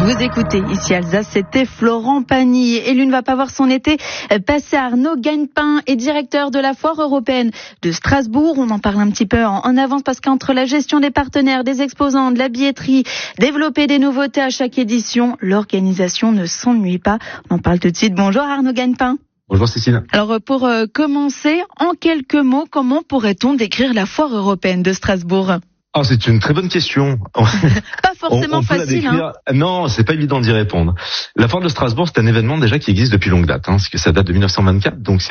Vous écoutez ici Alsace, c'était Florent Pagny. Et lui ne va pas voir son été passer. Arnaud Gagnepin est directeur de la foire européenne de Strasbourg. On en parle un petit peu en avance parce qu'entre la gestion des partenaires, des exposants, de la billetterie, développer des nouveautés à chaque édition, l'organisation ne s'ennuie pas. On en parle tout de suite. Bonjour Arnaud Gagnepin. Bonjour Cécile. Alors pour commencer, en quelques mots, comment pourrait-on décrire la foire européenne de Strasbourg ? Ah, c'est une très bonne question. Pas forcément facile. Non, c'est pas évident d'y répondre. La foire de Strasbourg, c'est un événement déjà qui existe depuis longue date, parce que ça date de 1924, donc